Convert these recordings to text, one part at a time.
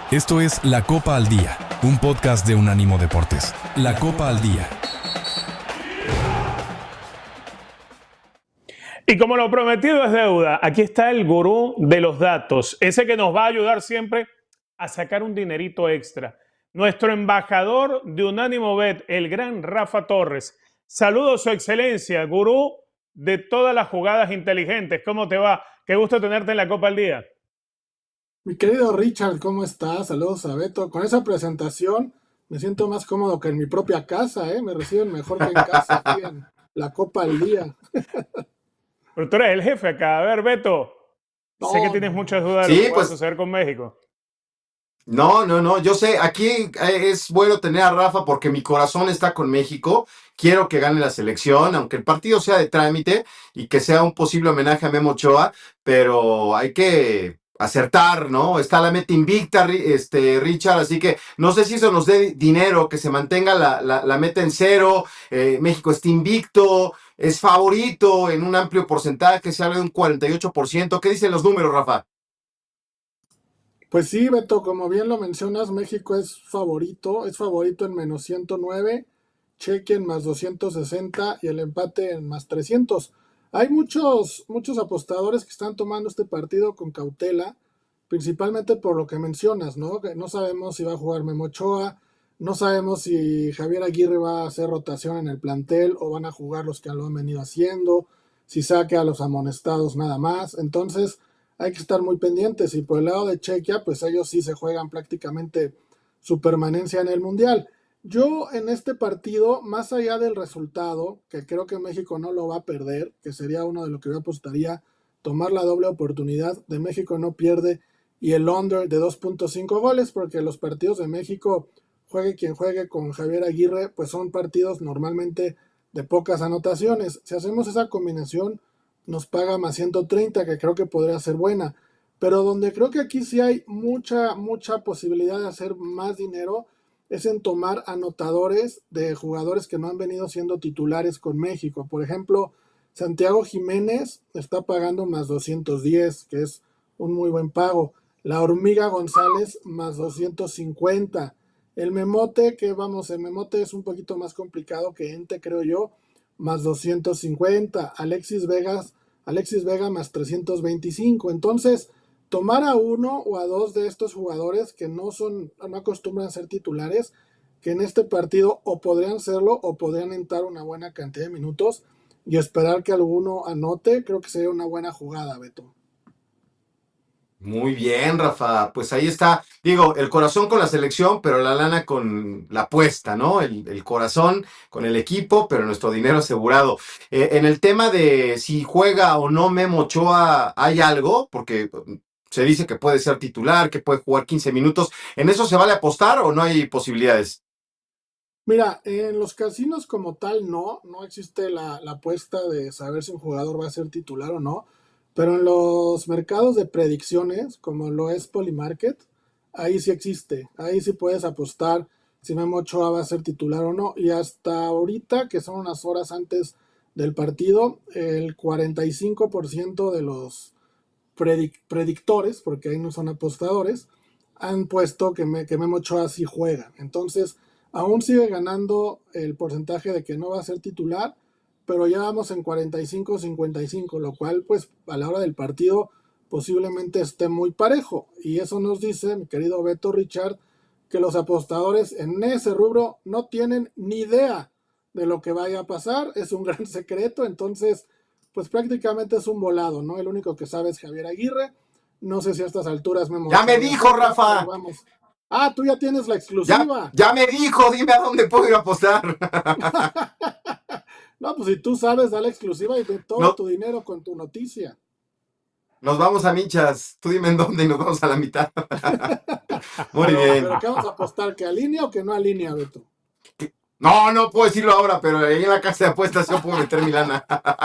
Esto es La Copa al Día, un podcast de Unánimo Deportes. La Copa al Día. Y como lo prometido es deuda, aquí está el gurú de los datos, ese que nos va a ayudar siempre a sacar un dinerito extra. Nuestro embajador de Unánimo Bet, el gran Rafa Torres. Saludos, su excelencia, gurú de todas las jugadas inteligentes. ¿Cómo te va? Qué gusto tenerte en la Copa al Día. Mi querido Richard, ¿cómo estás? Saludos a Beto. Con esa presentación me siento más cómodo que en mi propia casa, ¿eh? Me reciben mejor que en casa, aquí en la Copa al Día. Pero tú eres el jefe acá. A ver, Beto, sé que No, tienes no, muchas no. dudas de lo que Sí, pueda pues suceder con México. no, yo sé, aquí es bueno tener a Rafa porque mi corazón está con México, quiero que gane la selección, aunque el partido sea de trámite y que sea un posible homenaje a Memo Ochoa, pero hay que acertar, ¿no? Está la meta invicta, Richard, así que no sé si eso nos dé dinero, que se mantenga la meta en cero, México está invicto, es favorito en un amplio porcentaje, se habla de un 48%, ¿qué dicen los números, Rafa? Pues sí, Beto, como bien lo mencionas, México es favorito en menos 109, Chequia en más 260 y el empate en más 300. Hay muchos apostadores que están tomando este partido con cautela, principalmente por lo que mencionas, ¿no? Que no sabemos si va a jugar Memo Ochoa, no sabemos si Javier Aguirre va a hacer rotación en el plantel o van a jugar los que lo han venido haciendo, si saque a los amonestados nada más. Entonces, hay que estar muy pendientes. Y por el lado de Chequia, pues ellos sí se juegan prácticamente su permanencia en el Mundial. Yo en este partido, más allá del resultado, que creo que México no lo va a perder, que sería uno de lo que yo apostaría, tomar la doble oportunidad de México no pierde y el under de 2.5 goles, porque los partidos de México, juegue quien juegue con Javier Aguirre, pues son partidos normalmente de pocas anotaciones. Si hacemos esa combinación, nos paga más 130, que creo que podría ser buena. Pero donde creo que aquí sí hay mucha posibilidad de hacer más dinero es en tomar anotadores de jugadores que no han venido siendo titulares con México. Por ejemplo, Santiago Jiménez está pagando más 210, que es un muy buen pago. La Hormiga González más 250. El Memote, el Memote es un poquito más complicado que Ente, creo yo, más 250. Alexis Vega más 325. Entonces, tomar a uno o a dos de estos jugadores que no acostumbran a ser titulares, que en este partido o podrían serlo o podrían entrar una buena cantidad de minutos y esperar que alguno anote, creo que sería una buena jugada, Beto. Muy bien, Rafa. Pues ahí está. Digo, el corazón con la selección, pero la lana con la apuesta, ¿no? El corazón con el equipo, pero nuestro dinero asegurado. En el tema de si juega o no Memo Ochoa, ¿hay algo? Porque se dice que puede ser titular, que puede jugar 15 minutos. ¿En eso se vale apostar o no hay posibilidades? Mira, en los casinos como tal no existe la apuesta de saber si un jugador va a ser titular o no, pero en los mercados de predicciones, como lo es Polymarket, ahí sí existe, ahí sí puedes apostar si Memo Ochoa va a ser titular o no, y hasta ahorita, que son unas horas antes del partido, el 45% de los predictores, porque ahí no son apostadores, han puesto que Memo Ochoa sí juega. Entonces, aún sigue ganando el porcentaje de que no va a ser titular, pero ya vamos en 45-55, lo cual, pues, a la hora del partido posiblemente esté muy parejo. Y eso nos dice, mi querido Beto Richard, que los apostadores en ese rubro no tienen ni idea de lo que vaya a pasar. Es un gran secreto, entonces pues prácticamente es un volado, ¿no? El único que sabe es Javier Aguirre. No sé si a estas alturas Memo Ya Ochoa me ya dijo, juega, pero Rafa. vamos. Ah, tú ya tienes la Ya, exclusiva. ya me dijo, dime a dónde puedo ir a apostar. No, pues si tú sabes, da la exclusiva y de todo No, tu dinero con tu noticia. nos vamos a michas. Tú dime en dónde y nos vamos a la mitad. Muy Pero bien. ¿qué vamos a apostar? ¿Que alinea o que no alinea, Beto? No puedo decirlo ahora, pero ahí en la casa de apuestas yo puedo meter mi lana.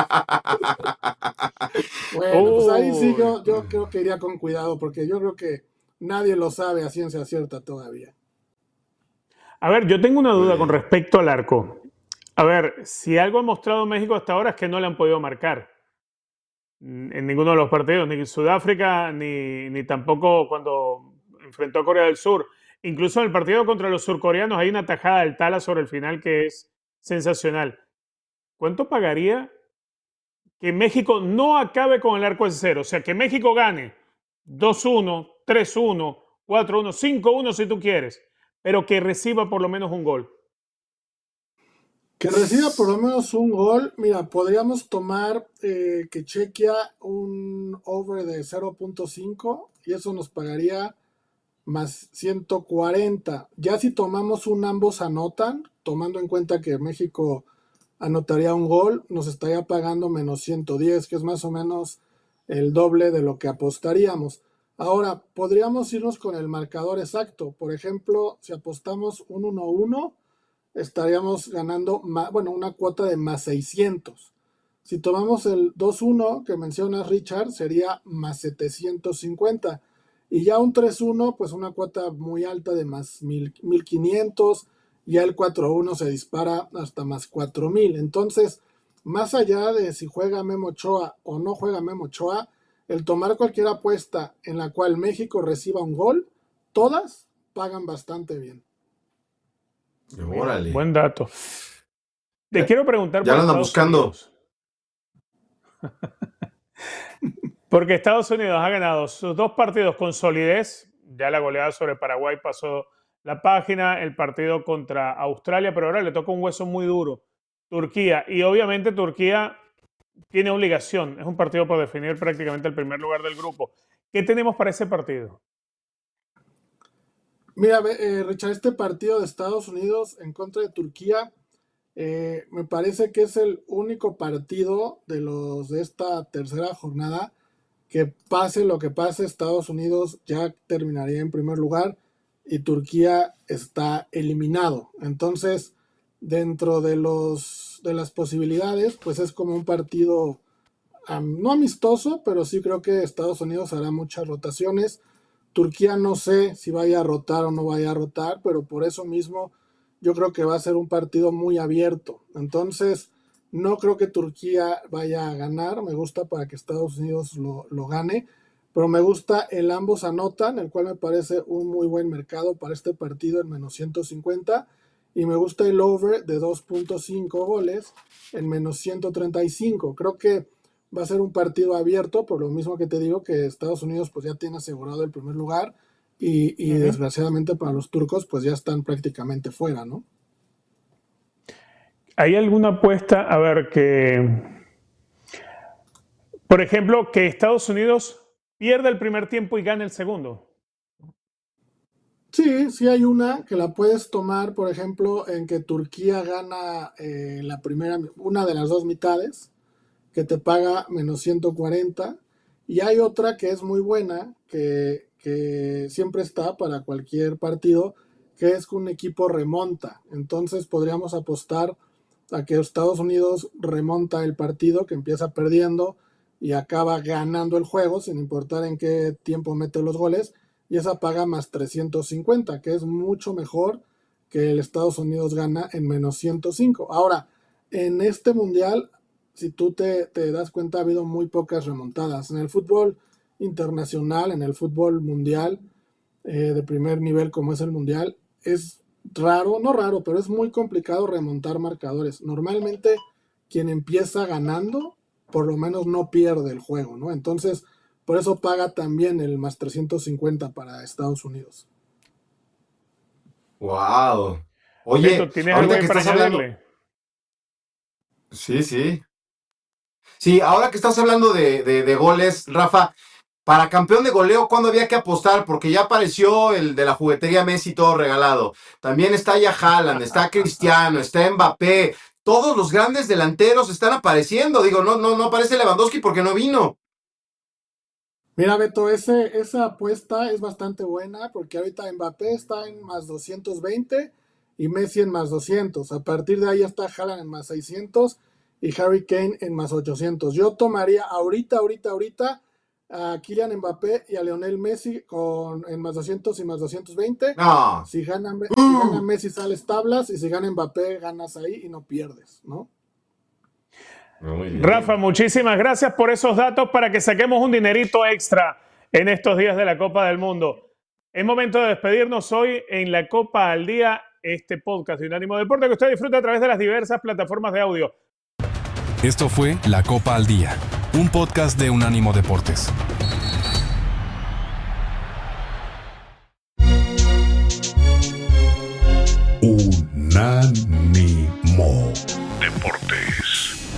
Bueno, pues ahí sí Uy. yo creo que iría con cuidado, porque yo creo que nadie lo sabe a ciencia cierta todavía. A ver, yo tengo una Muy duda con bien. respecto al arco. A ver, si algo ha mostrado México hasta ahora es que no le han podido marcar en ninguno de los partidos, ni en Sudáfrica, ni tampoco cuando enfrentó a Corea del Sur. Incluso en el partido contra los surcoreanos hay una tajada del Tala sobre el final que es sensacional. ¿Cuánto pagaría que México no acabe con el arco en cero? O sea, que México gane 2-1, 3-1, 4-1, 5-1 si tú quieres, pero que reciba por lo menos un gol. Que reciba por lo menos un gol. Mira, podríamos tomar que Chequia un over de 0.5 y eso nos pagaría más 140. Ya si tomamos un ambos anotan, tomando en cuenta que México anotaría un gol, nos estaría pagando menos 110, que es más o menos el doble de lo que apostaríamos. Ahora, podríamos irnos con el marcador exacto. Por ejemplo, si apostamos un 1-1, estaríamos ganando, bueno, una cuota de más 600. Si tomamos el 2-1 que menciona Richard, sería más 750. Y ya un 3-1, pues una cuota muy alta de más 1500. Ya el 4-1 se dispara hasta más 4000. Entonces, más allá de si juega Memo Ochoa o no juega Memo Ochoa, el tomar cualquier apuesta en la cual México reciba un gol, todas pagan bastante bien. Órale. Buen dato. Te quiero preguntar Ya por lo andan Estados buscando. Unidos. Porque Estados Unidos ha ganado sus 2 partidos con solidez. Ya la goleada sobre Paraguay pasó la página, el partido contra Australia, pero ahora le toca un hueso muy duro. Turquía. Y obviamente Turquía tiene obligación. Es un partido por definir prácticamente el primer lugar del grupo. ¿Qué tenemos para ese partido? Mira, Richard, este partido de Estados Unidos en contra de Turquía me parece que es el único partido de los de esta tercera jornada que pase lo que pase, Estados Unidos ya terminaría en primer lugar y Turquía está eliminado. Entonces, dentro de las posibilidades, pues es como un partido no amistoso, pero sí creo que Estados Unidos hará muchas rotaciones. Turquía no sé si vaya a rotar o no vaya a rotar, pero por eso mismo yo creo que va a ser un partido muy abierto. Entonces, no creo que Turquía vaya a ganar. Me gusta para que Estados Unidos lo gane, pero me gusta el ambos anotan, el cual me parece un muy buen mercado para este partido en menos 150. Y me gusta el over de 2.5 goles en menos 135. Creo que va a ser un partido abierto, por lo mismo que te digo que Estados Unidos pues ya tiene asegurado el primer lugar y desgraciadamente para los turcos pues ya están prácticamente fuera, ¿no? ¿Hay alguna apuesta? A ver, por ejemplo, que Estados Unidos pierda el primer tiempo y gane el segundo. Sí, sí hay una que la puedes tomar, por ejemplo, en que Turquía gana la primera, una de las dos mitades, que te paga menos 140. Y hay otra que es muy buena, que siempre está para cualquier partido, que es que un equipo remonta. Entonces podríamos apostar a que Estados Unidos remonta el partido, que empieza perdiendo y acaba ganando el juego, sin importar en qué tiempo mete los goles, y esa paga más 350, que es mucho mejor que el Estados Unidos gana en menos 105. Ahora, en este mundial, si tú te das cuenta, ha habido muy pocas remontadas. En el fútbol internacional, en el fútbol mundial, de primer nivel como es el mundial, es raro, no raro, pero es muy complicado remontar marcadores. Normalmente quien empieza ganando, por lo menos no pierde el juego, ¿no? Entonces, por eso paga también el más 350 para Estados Unidos. Wow. Oye, Beto, ¿tienes algo ahorita ahí que para estás hablando. añadirle? Sí, sí. Sí, ahora que estás hablando de goles, Rafa, para campeón de goleo, ¿cuándo había que apostar? Porque ya apareció el de la juguetería Messi todo regalado. También está ya Haaland, está Cristiano, está Mbappé. Todos los grandes delanteros están apareciendo. Digo, no aparece Lewandowski porque no vino. Mira, Beto, esa apuesta es bastante buena porque ahorita Mbappé está en más 220 y Messi en más 200. A partir de ahí está Haaland en más 600 y Harry Kane en más 800. Yo tomaría ahorita a Kylian Mbappé y a Lionel Messi en más 200 y más 220. No. Si gana Messi sales tablas y si gana Mbappé ganas ahí y no pierdes, ¿no? Rafa, muchísimas gracias por esos datos para que saquemos un dinerito extra en estos días de la Copa del Mundo. Es momento de despedirnos hoy en la Copa al Día, este podcast de Unánimo Deporte que usted disfruta a través de las diversas plataformas de audio. Esto fue La Copa al Día, un podcast de Unánimo Deportes.